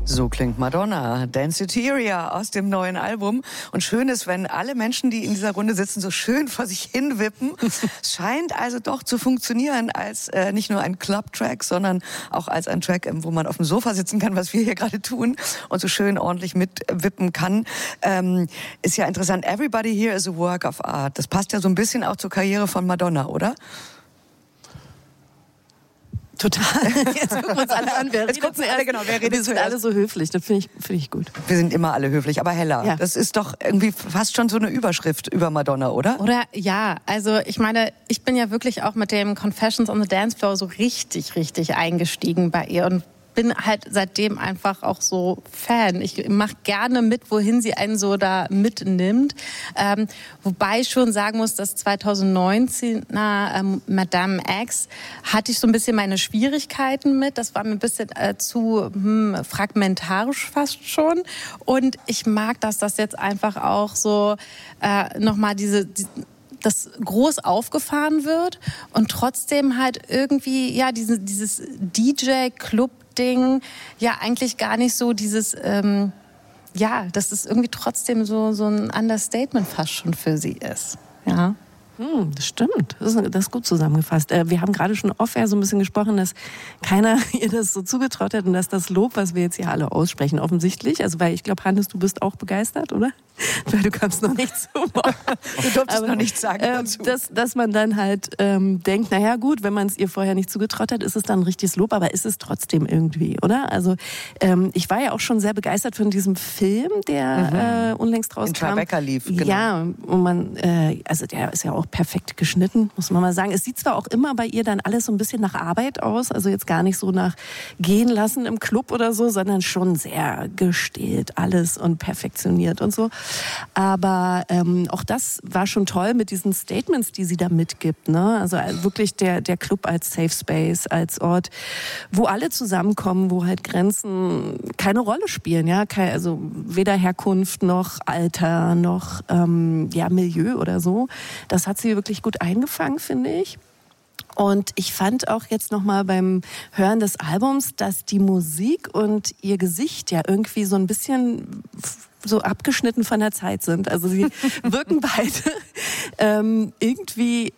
So klingt Madonna, Danceteria aus dem neuen Album. Und schön ist, wenn alle Menschen, die in dieser Runde sitzen, so schön vor sich hin wippen. Es scheint also doch zu funktionieren als nicht nur ein Club-Track, sondern auch als ein Track, wo man auf dem Sofa sitzen kann, was wir hier gerade tun, und so schön ordentlich mitwippen kann. Ist ja interessant. Everybody here is a work of art. Das passt ja so ein bisschen auch zur Karriere von Madonna, oder? Total. Jetzt gucken wir uns alle an. Wer redet wir sind alle so höflich. Das finde ich gut. Wir sind immer alle höflich, aber Hella, ja. Das ist doch irgendwie fast schon so eine Überschrift über Madonna, oder? Oder ja, also ich meine, ich bin ja wirklich auch mit dem Confessions on the Dance Floor so richtig eingestiegen bei ihr und bin halt seitdem einfach auch so Fan. Ich mache gerne mit, wohin sie einen so da mitnimmt. Wobei ich schon sagen muss, dass 2019 Madame X hatte ich so ein bisschen meine Schwierigkeiten mit. Das war mir ein bisschen zu fragmentarisch fast schon. Und ich mag, dass das jetzt einfach auch so nochmal das groß aufgefahren wird und trotzdem halt irgendwie ja dieses DJ-Club-Ding ja eigentlich gar nicht so dieses dass es irgendwie trotzdem so ein Understatement fast schon für sie ist. Ja. Das stimmt. Das ist gut zusammengefasst. Wir haben gerade schon off-air so ein bisschen gesprochen, dass keiner ihr das so zugetraut hat und dass das Lob, was wir jetzt hier alle aussprechen, offensichtlich, also weil ich glaube, Hannes, du bist auch begeistert, oder? Weil du kamst noch nicht zu Wort. Du durftest noch nichts sagen dazu. Dass man dann halt denkt, naja gut, wenn man es ihr vorher nicht zugetraut hat, ist es dann ein richtiges Lob, aber ist es trotzdem irgendwie, oder? Also ich war ja auch schon sehr begeistert von diesem Film, der unlängst rauskam. In Tribeca lief, genau. Ja, und man, also der ist ja auch perfekt geschnitten, muss man mal sagen. Es sieht zwar auch immer bei ihr dann alles so ein bisschen nach Arbeit aus, also jetzt gar nicht so nach gehen lassen im Club oder so, sondern schon sehr gestählt alles und perfektioniert und so. Aber auch das war schon toll mit diesen Statements, die sie da mitgibt, ne? Also wirklich der Club als Safe Space, als Ort, wo alle zusammenkommen, wo halt Grenzen keine Rolle spielen, ja, also weder Herkunft noch Alter noch Milieu oder so. Das hat sie wirklich gut eingefangen, finde ich. Und ich fand auch jetzt nochmal beim Hören des Albums, dass die Musik und ihr Gesicht ja irgendwie so ein bisschen so abgeschnitten von der Zeit sind. Also sie wirken beide irgendwie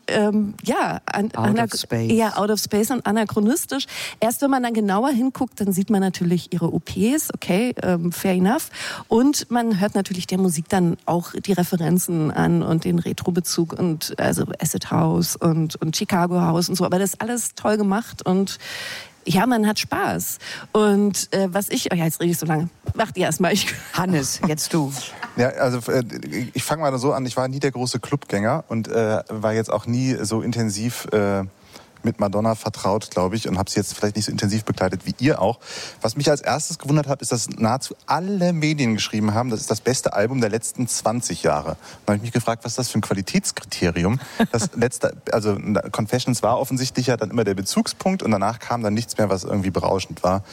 out of space und anachronistisch. Erst wenn man dann genauer hinguckt, dann sieht man natürlich ihre OPs, okay, fair enough. Und man hört natürlich der Musik dann auch die Referenzen an und den Retro-Bezug und also Acid House und Chicago House und so. Aber das ist alles toll gemacht und ja, man hat Spaß. Und jetzt rede ich so lange. Macht ihr erstmal. Hannes, jetzt du. Ja, also ich fange mal so an. Ich war nie der große Clubgänger und war jetzt auch nie so intensiv mit Madonna vertraut, glaube ich, und habe sie jetzt vielleicht nicht so intensiv begleitet wie ihr auch. Was mich als erstes gewundert hat, ist, dass nahezu alle Medien geschrieben haben, das ist das beste Album der letzten 20 Jahre. Da habe ich mich gefragt, was ist das für ein Qualitätskriterium? Das letzte, also Confessions war offensichtlich ja dann immer der Bezugspunkt und danach kam dann nichts mehr, was irgendwie berauschend war.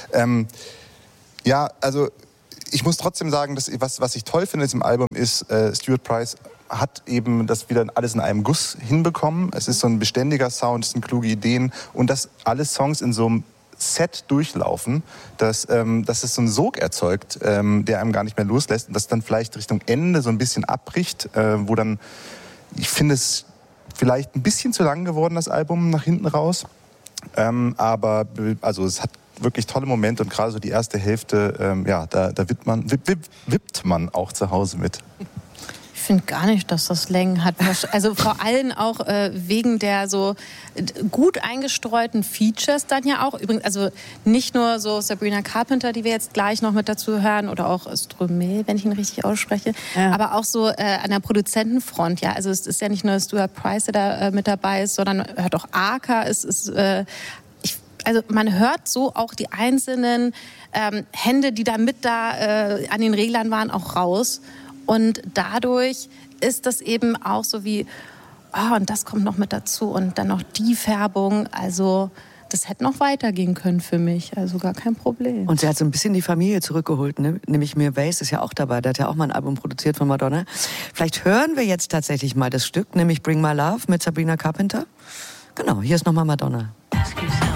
Also ich muss trotzdem sagen, dass was ich toll finde in diesem Album ist, Stuart Price hat eben das wieder alles in einem Guss hinbekommen. Es ist so ein beständiger Sound, es sind kluge Ideen und dass alle Songs in so einem Set durchlaufen, dass es so einen Sog erzeugt, der einem gar nicht mehr loslässt und das dann vielleicht Richtung Ende so ein bisschen abbricht, wo dann, ich finde es vielleicht ein bisschen zu lang geworden, das Album nach hinten raus. Aber also es hat wirklich tolle Momente und gerade so die erste Hälfte, da wippt man auch zu Hause mit. Ich finde gar nicht, dass das Längen hat. Also vor allem auch wegen der so gut eingestreuten Features dann ja auch. Übrigens, also nicht nur so Sabrina Carpenter, die wir jetzt gleich noch mit dazu hören, oder auch Stromae, wenn ich ihn richtig ausspreche, aber auch so an der Produzentenfront. Ja, also es ist ja nicht nur Stuart Price, der da mit dabei ist, sondern hört auch Arca. Also man hört so auch die einzelnen Hände, die da mit an den Reglern waren, auch raus. Und dadurch ist das eben auch so wie, und das kommt noch mit dazu und dann noch die Färbung. Also das hätte noch weitergehen können für mich, also gar kein Problem. Und sie hat so ein bisschen die Familie zurückgeholt, ne? Nämlich Mir Weiss ist ja auch dabei, der hat ja auch mal ein Album produziert von Madonna. Vielleicht hören wir jetzt tatsächlich mal das Stück, nämlich Bring My Love mit Sabrina Carpenter. Genau, hier ist nochmal Madonna.